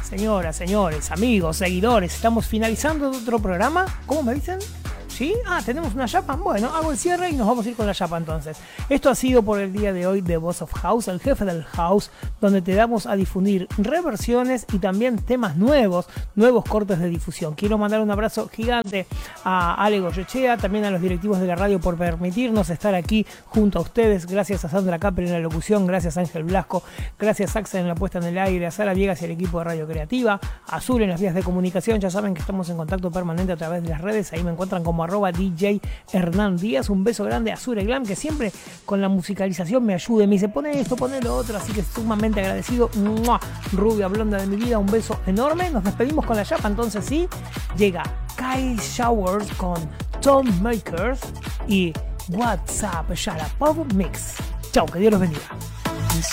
Señoras, señores, amigos, seguidores, estamos finalizando otro programa. ¿Cómo me dicen? ¿Sí? Tenemos una chapa. Bueno, hago el cierre y nos vamos a ir con la chapa entonces. Esto ha sido por el día de hoy de Boss of House, el jefe del house, donde te damos a difundir reversiones y también temas nuevos cortes de difusión. Quiero mandar un abrazo gigante a Ale Goyechea, también a los directivos de la radio por permitirnos estar aquí junto a ustedes. Gracias a Sandra Capel en la locución, gracias a Ángel Blasco, gracias a Axel en la puesta en el aire, a Sara Viegas y al equipo de Radio Creativa, a Azul en las vías de comunicación. Ya saben que estamos en contacto permanente a través de las redes, ahí me encuentran como @DJ Hernán Díaz. Un beso grande a Azure Glam, que siempre con la musicalización me ayuda, me dice pone esto, pone lo otro, así que sumamente agradecido. ¡Mua! Rubia blonda de mi vida, un beso enorme. Nos despedimos con la chapa, entonces sí, llega Kyle Showers con Tom Makers y WhatsApp Sharapov Mix. Chao, que Dios los bendiga.